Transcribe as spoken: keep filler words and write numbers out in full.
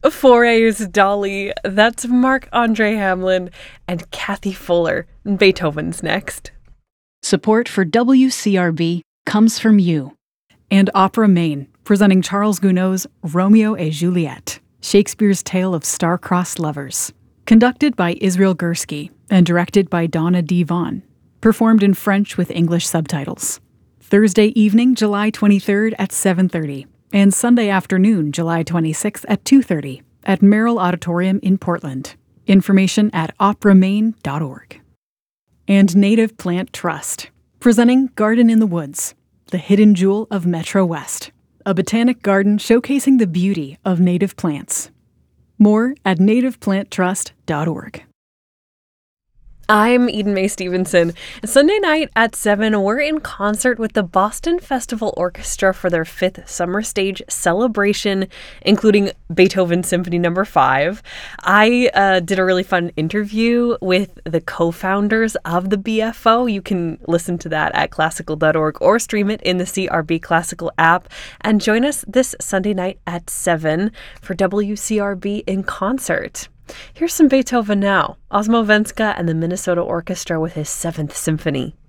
Fauré's Dolly. That's Marc-Andre Hamelin and Kathy Fuller. Beethoven's next. Support for W C R B comes from you. And Opera Maine, presenting Charles Gounod's Romeo et Juliet, Shakespeare's tale of star-crossed lovers. Conducted by Israel Gursky and directed by Donna D. Vaughn. Performed in French with English subtitles. Thursday evening, July twenty-third at seven thirty. And Sunday afternoon, July twenty-sixth at two thirty at Merrill Auditorium in Portland. Information at opera maine dot org. And Native Plant Trust, presenting Garden in the Woods, the hidden jewel of Metro West, a botanic garden showcasing the beauty of native plants. More at native plant trust dot org. I'm Eden Mae Stevenson. Sunday night at seven, we're in concert with the Boston Festival Orchestra for their fifth summer stage celebration, including Beethoven Symphony Number five. I uh, did a really fun interview with the co-founders of the B F O. You can listen to that at classical dot org or stream it in the C R B Classical app. And join us this Sunday night at seven for W C R B in concert. Here's some Beethoven now. Osmo Venska and the Minnesota Orchestra with his Seventh Symphony.